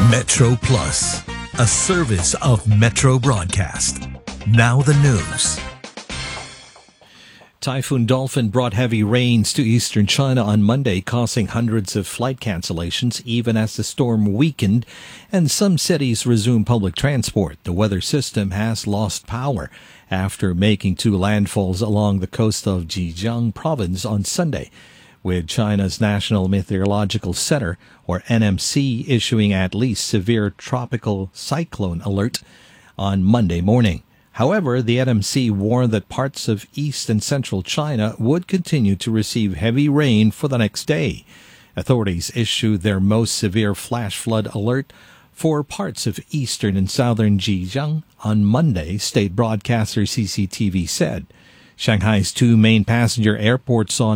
Metro Plus, a service of Metro Broadcast. Now the news. Typhoon Dolphin brought heavy rains to eastern China on Monday, causing hundreds of flight cancellations even as the storm weakened and some cities resumed public transport. The weather system has lost power after making two landfalls along the coast of Zhejiang province on Sunday, with China's National Meteorological Center, or NMC, issuing at least severe tropical cyclone alert on Monday morning. However, the NMC warned that parts of east and central China would continue to receive heavy rain for the next day. Authorities issued their most severe flash flood alert for parts of eastern and southern Zhejiang on Monday, state broadcaster CCTV said. Shanghai's two main passenger airports saw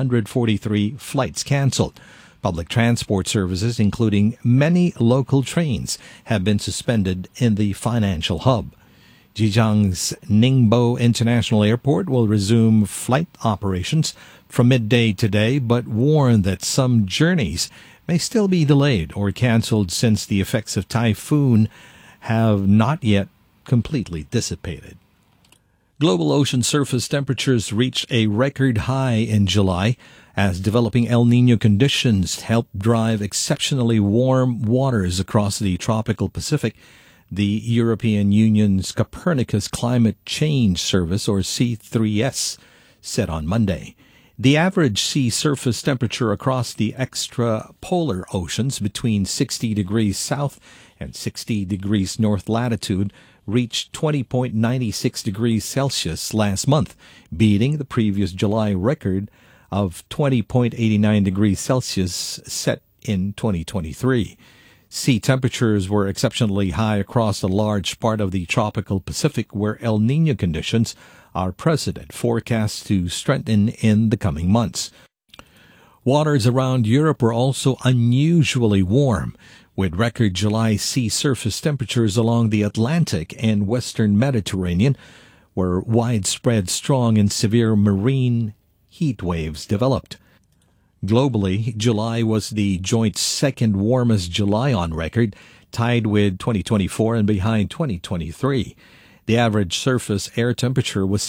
943 flights canceled. Public transport services, including many local trains, have been suspended in the financial hub. Zhejiang's Ningbo International Airport will resume flight operations from midday today, but warned that some journeys may still be delayed or canceled since the effects of typhoon have not yet completely dissipated. Global ocean surface temperatures reached a record high in July as developing El Niño conditions helped drive exceptionally warm waters across the tropical Pacific. The European Union's Copernicus Climate Change Service, or C3S, said on Monday. The average sea surface temperature across the extrapolar oceans between 60 degrees south and 60 degrees north latitude reached 20.96 degrees Celsius last month, beating the previous July record of 20.89 degrees Celsius set in 2023. Sea temperatures were exceptionally high across a large part of the tropical Pacific, where El Niño conditions are present, forecast to strengthen in the coming months. Waters around Europe were also unusually warm, with record July sea surface temperatures along the Atlantic and western Mediterranean, where widespread strong and severe marine heat waves developed. Globally, July was the joint second warmest July on record, tied with 2024 and behind 2023. The average surface air temperature was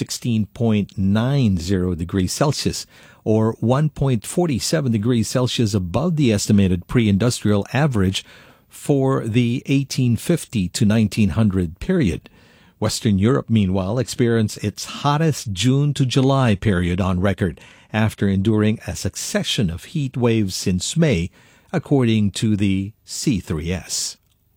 16.90 degrees Celsius, or 1.47 degrees Celsius above the estimated pre-industrial average for the 1850 to 1900 period. Western Europe, meanwhile, experienced its hottest June to July period on record after enduring a succession of heat waves since May, according to the C3S.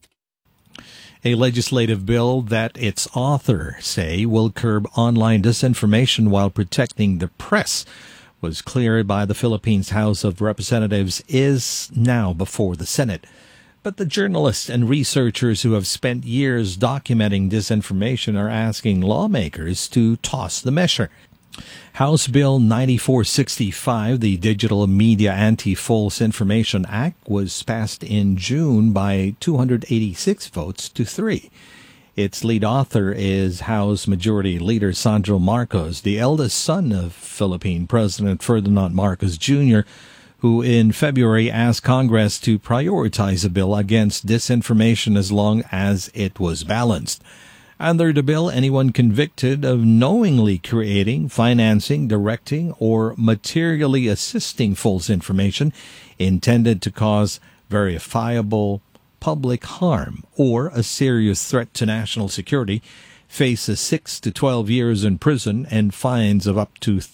A legislative bill that its authors say will curb online disinformation while protecting the press was cleared by the Philippines House of Representatives is now before the Senate. But the journalists and researchers who have spent years documenting disinformation are asking lawmakers to toss the measure. House Bill 9465, the Digital Media Anti-False Information Act, was passed in June by 286 votes to 3. Its lead author is House Majority Leader Sandro Marcos, the eldest son of Philippine President Ferdinand Marcos Jr., who in February asked Congress to prioritize a bill against disinformation as long as it was balanced. Under the bill, anyone convicted of knowingly creating, financing, directing, or materially assisting false information intended to cause verifiable public harm or a serious threat to national security faces 6 to 12 years in prison and fines of up to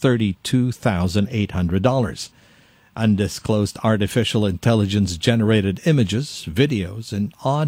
$32,800. Undisclosed artificial intelligence-generated images, videos, and audio